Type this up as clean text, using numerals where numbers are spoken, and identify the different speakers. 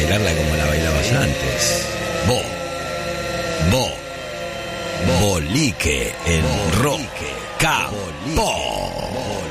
Speaker 1: bailarla como la bailabas antes. Bolique en rock. Capó.